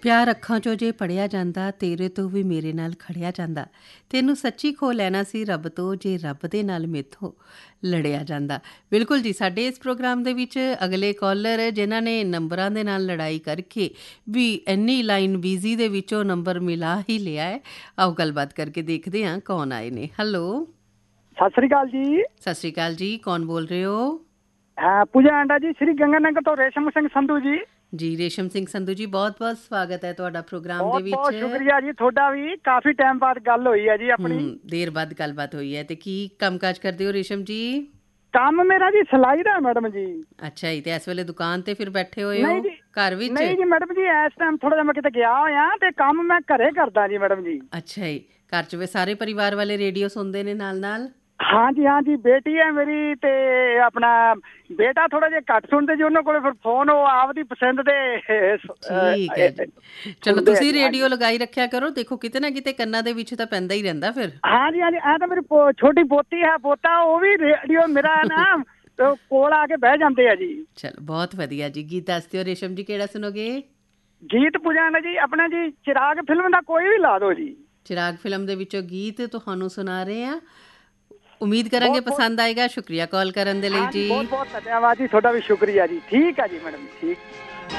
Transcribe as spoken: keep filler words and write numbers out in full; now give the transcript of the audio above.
ਪਿਆਰ ਅੱਖਾਂ 'ਚੋਂ ਜੇ ਪੜ੍ਹਿਆ ਜਾਂਦਾ, ਤੇਰੇ ਤੋਂ ਵੀ ਮੇਰੇ ਨਾਲ ਖੜਿਆ ਜਾਂਦਾ। ਤੈਨੂੰ ਸੱਚੀ ਖੋ ਲੈਣਾ ਸੀ ਰੱਬ ਤੋਂ, ਜੇ ਰੱਬ ਦੇ ਨਾਲ ਮੇਥੋਂ ਲੜਿਆ ਜਾਂਦਾ। ਬਿਲਕੁਲ ਜੀ, ਸਾਡੇ ਇਸ ਪ੍ਰੋਗਰਾਮ ਦੇ ਵਿੱਚ ਅਗਲੇ ਕਾਲਰ ਜਿਨ੍ਹਾਂ ਨੇ ਨੰਬਰਾਂ ਦੇ ਨਾਲ ਲੜਾਈ ਕਰਕੇ ਵੀ ਇੰਨੀ ਲਾਈਨ ਬਿਜ਼ੀ ਦੇ ਵਿੱਚੋਂ ਨੰਬਰ ਮਿਲਾ ਹੀ ਲਿਆ ਹੈ। ਆਓ ਗੱਲਬਾਤ ਕਰਕੇ ਦੇਖਦੇ ਹਾਂ ਕੌਣ ਆਏ ਨੇ। ਹੈਲੋ, ਸਤਿ ਸ੍ਰੀ ਅਕਾਲ ਜੀ। ਸਤਿ ਸ਼੍ਰੀ ਅਕਾਲ ਜੀ, ਕੌਣ ਬੋਲ ਰਹੇ ਹੋ? ਹਾਂ, ਪੂਜਾ ਆਂਡਾ ਜੀ, ਸ੍ਰੀ ਗੰਗਾਨਗਰ ਤੋਂ ਰੇਸ਼ਮ ਸਿੰਘ ਸੰਧੂ ਜੀ। ਜੀ ਰੇਸ਼ਮ ਸਿੰਘ ਸੰਧੂ ਜੀ, ਬਹੁਤ ਬਹੁਤ ਸਵਾਗਤ ਹੈ ਤੁਹਾਡਾ ਪ੍ਰੋਗਰਾਮ ਦੇ ਬਹੁਤ ਵਿੱਚ। ਬਹੁਤ ਸ਼ੁਕਰੀਆ ਜੀ ਤੁਹਾਡਾ ਵੀ। ਕਾਫੀ ਟਾਈਮ ਬਾਅਦ ਗੱਲ ਹੋਈ ਹੈ ਜੀ ਆਪਣੀ। ਹੂੰ, ਦੇਰ ਬਾਅਦ ਗੱਲਬਾਤ ਹੋਈ ਹੈ। ਤੇ ਕੀ ਕੰਮਕਾਜ ਕਰਦੇ ਹੋ ਰੇਸ਼ਮ ਜੀ? ਕੰਮ ਮੇਰਾ ਜੀ ਸਿਲਾਈ ਦਾ ਮੈਡਮ ਜੀ। ਅੱਛਾ ਜੀ, ਤੇ ਇਸ ਵੇਲੇ ਦੁਕਾਨ ਤੇ ਫਿਰ ਬੈਠੇ ਹੋਏ ਹੋ ਨਹੀਂ ਜੀ, ਘਰ ਵਿੱਚ? ਨਹੀਂ ਜੀ ਮੈਡਮ ਜੀ, ਇਸ ਟਾਈਮ ਥੋੜਾ ਜਿਹਾ ਮੈਂ ਕਿਤੇ ਗਿਆ ਹੋਇਆ ਤੇ ਕੰਮ ਮੈਂ ਘਰੇ ਕਰਦਾ ਜੀ ਮੈਡਮ ਜੀ। ਅੱਛਾ ਜੀ, ਘਰ 'ਚ ਵੀ ਸਾਰੇ ਪਰਿਵਾਰ ਵਾਲੇ ਰੇਡੀਓ ਸੁਣਦੇ ਨੇ ਨਾਲ ਨਾਲ? ਹਾਂਜੀ ਹਾਂਜੀ, ਬੇਟੀ ਹੈ ਮੇਰੀ ਤੇ ਆਪਣਾ ਬੇਟਾ ਥੋੜਾ ਜਿਹਾ ਘੱਟ ਸੁਣਦੇ ਜੀ, ਉਹਨਾਂ ਕੋਲੇ ਫਿਰ ਫੋਨ ਉਹ ਆਪਦੀ ਪਸੰਦ ਦੇ। ਠੀਕ ਹੈ ਜੀ, ਚਲੋ ਤੁਸੀਂ ਰੇਡੀਓ ਲਗਾਈ ਰੱਖਿਆ ਕਰੋ, ਦੇਖੋ ਕਿਤੇ ਨਾ ਕਿਤੇ ਕੰਨਾਂ ਦੇ ਵਿੱਚ ਤਾਂ ਪੈਂਦਾ ਹੀ ਰਹਿੰਦਾ ਫਿਰ। ਹਾਂਜੀ ਹਾਂਜੀ, ਐ ਤਾਂ ਮੇਰੀ ਪੋ- ਛੋਟੀ ਪੋਤੀ ਹੈ, ਪੋਤਾ, ਉਹ ਵੀ ਰੇਡੀਓ ਮੇਰਾ ਨਾ ਕੋਲ ਆ ਕੇ ਬਹਿ ਜਾਂਦੇ ਆ ਜੀ। ਚਲੋ ਬਹੁਤ ਵਧੀਆ ਜੀ। ਗੀਤ ਦੱਸ ਦਿਓ ਰੇਸ਼ਮ ਜੀ, ਕਿਹੜਾ ਸੁਣੋਗੇ? ਗੀਤ ਪੁਜਾਣਾ ਜੀ ਆਪਣਾ ਜੀ ਚਿਰਾਗ ਫਿਲਮ ਦਾ ਕੋਈ ਵੀ ਲਾ ਦਿਓ ਜੀ। ਚਿਰਾਗ ਫਿਲਮ ਦੇ ਵਿੱਚੋਂ ਗੀਤ ਤੁਹਾਨੂੰ ਸੁਣਾ ਰਹੇ ਹਾਂ, ਉਮੀਦ ਕਰਾਂਗੇ ਪਸੰਦ ਆਏਗਾ। ਸ਼ੁਕਰੀਆ ਕਾਲ ਕਰਨ ਦੇ ਲਈ ਜੀ। ਬਹੁਤ ਬਹੁਤ ਧੰਨਵਾਦ ਜੀ, ਤੁਹਾਡਾ ਵੀ ਸ਼ੁਕਰੀਆ ਜੀ। ਠੀਕ ਹੈ ਜੀ ਮੈਡਮ, ਠੀਕ।